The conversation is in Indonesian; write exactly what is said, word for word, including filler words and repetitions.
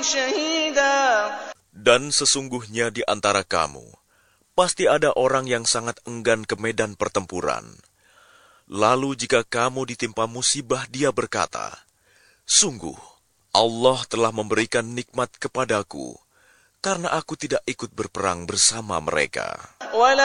شهيدا. Dan sesungguhnya di antara kamu, pasti ada orang yang sangat enggan ke medan pertempuran. Lalu jika kamu ditimpa musibah, dia berkata, "Sungguh, Allah telah memberikan nikmat kepadaku, karena aku tidak ikut berperang bersama mereka."